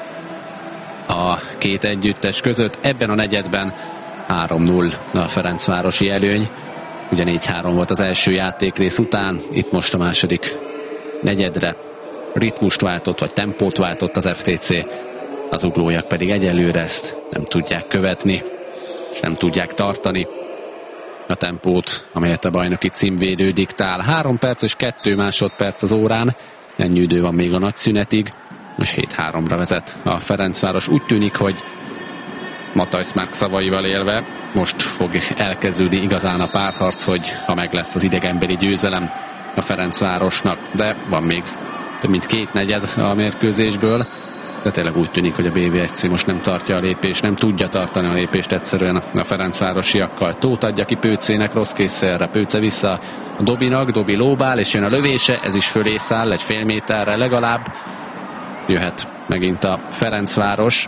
a két együttes között. Ebben a negyedben három null a Ferencvárosi előny, ugye négy három volt az első játékrész után, itt most a második negyedre ritmust váltott, vagy tempót váltott az ef té cé, az uglóiak pedig egyelőre ezt nem tudják követni, és nem tudják tartani a tempót, amelyet a bajnoki címvédő diktál. Három perc és kettő másodperc az órán, ennyi idő van még a nagy szünetig, és hét háromra vezet a Ferencváros. Úgy tűnik, hogy Matthijs Márk szavaival élve most fog elkezdődni igazán a párharc, hogy ha meg lesz az idegenbeli győzelem a Ferencvárosnak, de van még több mint két negyed a mérkőzésből, de tényleg úgy tűnik, hogy a bé vé es cé most nem tartja a lépést, nem tudja tartani a lépést egyszerűen a ferencvárosiakkal. Tóth adja ki Pőcének, rossz készszerre, Pőce vissza a Dobinak, Dobi lóbál, és jön a lövése, ez is fölé száll, egy fél méterre legalább. Jöhet megint a Ferencváros.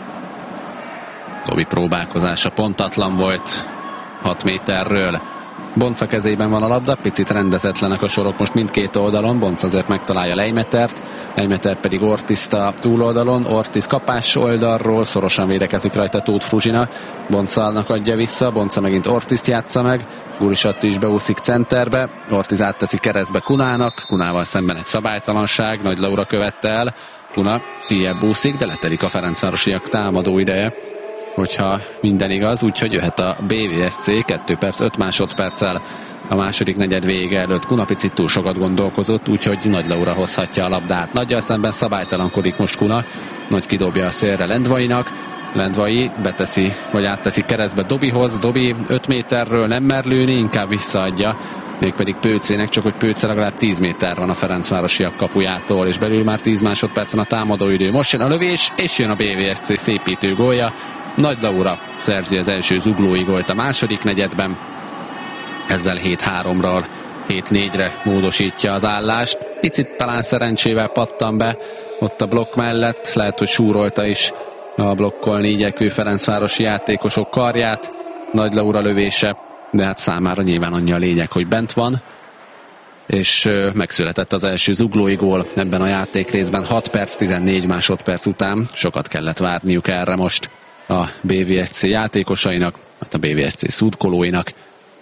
Dobi próbálkozása pontatlan volt hat méterről. Bonca kezében van a labda, picit rendezetlenek a sorok most mindkét oldalon, Bonca azért megtalálja Leimetert, Leimeter pedig Ortizt a túloldalon, Ortiz kapás oldalról, szorosan védekezik rajta Tóth Fruzsina, Boncának adja vissza, Bonca megint Ortizt játsza meg, Gurisatti is beúszik centerbe, Ortiz átteszi keresztbe Kunának, Kunával szemben egy szabálytalanság, Nagy Laura követte el, Kuna ilyebb úszik, de letelik a ferencvárosiak támadó ideje, hogyha minden igaz, úgyhogy jöhet a bé vé es cé, kettő perc, öt másodperccel a második negyed vége előtt. Kuna picit túl sokat gondolkozott, úgyhogy Nagy Laura hozhatja a labdát. Nagyjal szemben szabálytalankodik most Kuna, Nagy kidobja a szélre Lendvainak, Lendvai beteszi, vagy átteszi keresztbe Dobihoz, Dobi öt méterről nem mer lőni, inkább visszaadja, mégpedig Pőcének, csak hogy Pőce legalább tíz méter van a ferencvárosiak kapujától, és belül már tíz másodpercen a támadóidő. Most jön a lövés, és jön a bé vé es cé szépítő gólja. Nagy Laura szerzi az első zuglói gólt a második negyedben, ezzel hét háromról hét négyre módosítja az állást. Picit talán szerencsével pattan be ott a blokk mellett, lehet, hogy súrolta is a blokkolni igyekvő ferencvárosi játékosok karját. Nagy Laura lövése, de hát számára nyilván annyi a lényeg, hogy bent van, és megszületett az első zuglói gól ebben a játékrészben hat perc, tizennégy másodperc után. Sokat kellett várniuk erre most a bé vé es cé játékosainak, hát a bé vé es cé szurkolóinak,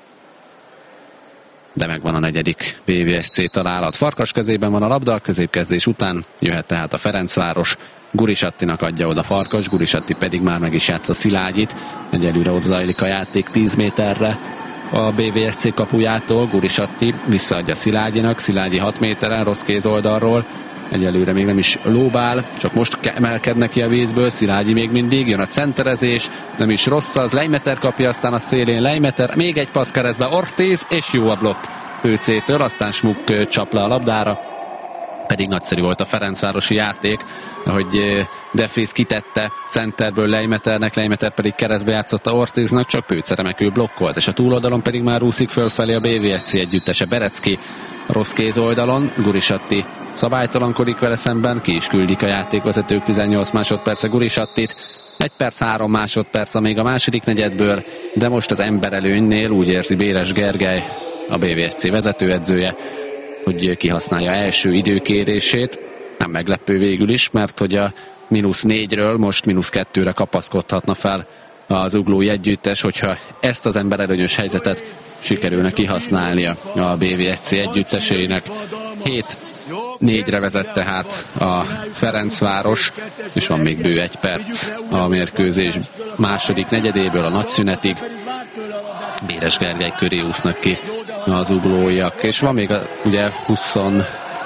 de megvan a negyedik bé vé es cé találat. Farkas kezében van a labda, a középkezdés után jöhet tehát a Ferencváros. Gurisattinak adja oda Farkas, Gurisatti pedig már meg is játsza Szilágyit, egyelőre ott zajlik a játék tíz méterre a bé vé es cé kapujától. Gurisatti visszaadja Szilágyinak, Szilágyi hat méteren, rossz kéz oldalról, egyelőre még nem is lóbál, csak most emelkednek ki a vízből, Szilágyi még mindig, jön a centerezés, nem is rossz az, Leimeter kapja, aztán a szélén Leimeter, még egy passz keresztbe Ortiz, és jó a blokk Pőcétől, aztán Smuk csap le a labdára, pedig nagyszerű volt a ferencvárosi játék, ahogy De Vries kitette centerből Leimeternek, Leimeter pedig keresztbe játszotta Ortiznak, csak Pőce remekül blokkolt, és a túloldalon pedig már úszik fölfelé a bé vé es cé együttese, Berecki rossz kéz oldalon, Gurisatti szabálytalankodik vele szemben, ki is küldik a játékvezetők tizennyolc másodperce Gurisattit, egy perc, három másodperc még a második negyedből, de most az emberelőnynél úgy érzi Béres Gergely, a bé vé es cé vezetőedzője, hogy kihasználja első időkérését. Nem meglepő végül is, mert hogy a mínusz négyről most mínusz kettőre kapaszkodhatna fel az uglói együttes, hogyha ezt az emberelőnyös helyzetet sikerülne kihasználnia a bé vé es cé együttesének. hét négyre vezet tehát a Ferencváros, és van még bő egy perc a mérkőzés második negyedéből a nagyszünetig. Béres Gergely köré úsznak ki az uglóiak, és van még a, ugye huszonnyolc,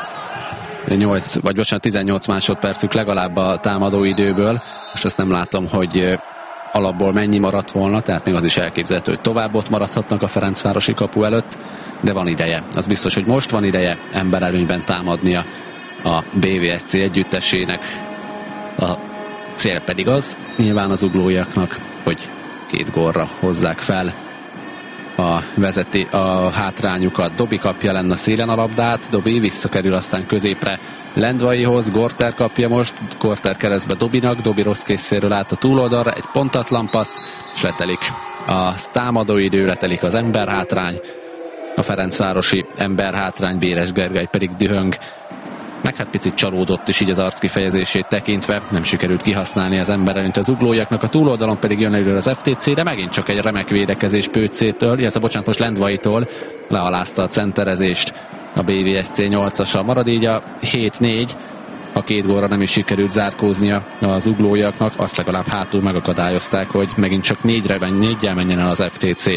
vagy bocsánat, tizennyolc másodpercük legalább a támadóidőből. Most ezt nem látom, hogy alapból mennyi maradt volna, tehát még az is elképzelhető, hogy tovább ott maradhatnak a ferencvárosi kapu előtt, de van ideje. Az biztos, hogy most van ideje emberelőnyben támadnia a bé vé es cé együttesének. A cél pedig az, nyilván az uglóiaknak, hogy két gólra hozzák fel a vezeti a hátrányukat. Dobi kapja lenne a szélen a labdát, Dobi visszakerül aztán középre Lendvaihoz, Gorter kapja most, Gorter keresztbe Dobinak, Dobi rossz készéről át a túloldalra, egy pontatlan passz, és letelik a támadóidő, letelik az emberhátrány, a ferencvárosi emberhátrány, Béres Gergely pedig dühöng, meg hát picit csalódott is így az arckifejezését tekintve, nem sikerült kihasználni az emberelőnyt az uglóiaknak, a túloldalon pedig jön elő az ef té cé, de megint csak egy remek védekezés Pőcétől, illetve bocsánat, most Lendvaitól lealázta a centerezést a bé vé es cé nyolcasa, marad így a hét négy, a két gólra nem is sikerült zárkóznia az uglóiaknak, azt legalább hátul megakadályozták, hogy megint csak négyre, négyel menjen el az ef té cé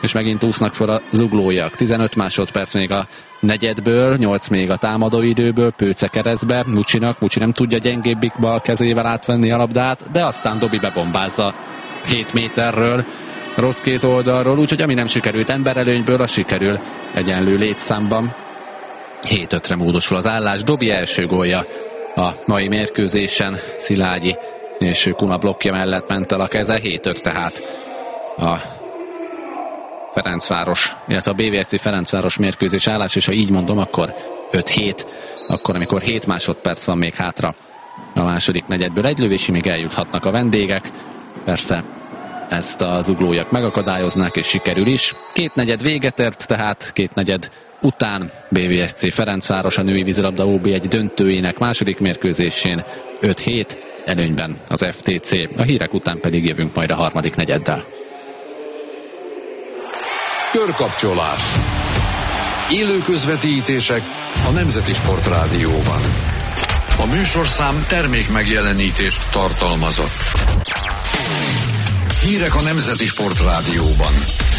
és megint úsznak fel a zuglóiak. tizenöt másodperc még a negyedből, nyolc még a támadóidőből, Pőce keresztbe, Mucsinak, Mucsi nem tudja gyengébbik bal kezével átvenni a labdát, de aztán Dobi bebombázza hét méterről, rossz kéz oldalról, úgyhogy ami nem sikerült emberelőnyből, az sikerül egyenlő létszámban. hét ötre módosul az állás, Dobi első gólja a mai mérkőzésen, Szilágyi és Kuna blokkja mellett ment el a keze, hét öt tehát a Ferencváros, illetve a bé vé es cé Ferencváros mérkőzés állás, és ha így mondom, akkor öt hét, akkor amikor hét másodperc van még hátra a második negyedből. Egy lövésig még eljuthatnak a vendégek, persze ezt az zuglóiak megakadályoznák, és sikerül is. Két negyed véget ért, tehát két negyed után bé vé es cé Ferencváros a női vízilabda ó bé egy döntőjének második mérkőzésén öt hét előnyben az ef té cé. A hírek után pedig jövünk majd a harmadik negyeddel. Körkapcsolás. Élő közvetítések a Nemzeti Sportrádióban. A műsorszám termék megjelenítést tartalmazott. Hírek a Nemzeti Sportrádióban.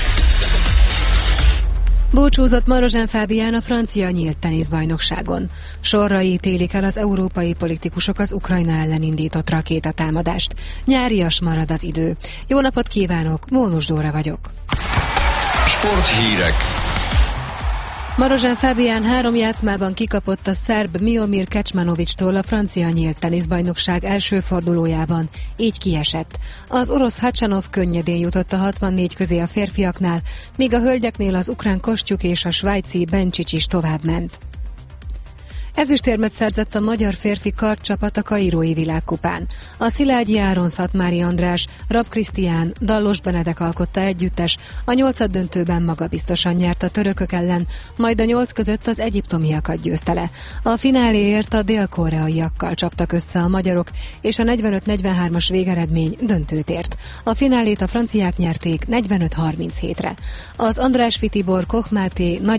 Búcsúzott Marozsán Fábián a francia nyílt teniszbajnokságon. Sorra ítélik el az európai politikusok az Ukrajna ellen indított rakétatámadást. Nyárias marad az idő. Jó napot kívánok, Mónus Dóra vagyok. Sporthírek. Marozsán Fábián három játszmában kikapott a szerb Miomir Kecmanovics-tól a francia nyílt teniszbajnokság első fordulójában, így kiesett. Az orosz Hacsanov könnyedén jutott a hatvannégy közé a férfiaknál, míg a hölgyeknél az ukrán Kostyuk és a svájci Bencsics is továbbment. Ezüstérmet szerzett a magyar férfi kardcsapat a kairói világkupán. A Szilágyi Áron Szatmári András, Rab Krisztián, Dallos Benedek alkotta együttes, a nyolcaddöntőben magabiztosan nyert a törökök ellen, majd a nyolc között az egyiptomiakat győzte le. A fináléért a dél-koreaiakkal csaptak össze a magyarok, és a negyvenöt negyvenhármas végeredmény döntőt ért. A finálét a franciák nyerték negyvenöt harminchétre. Az Andrásfi Tibor Koch Máté nagy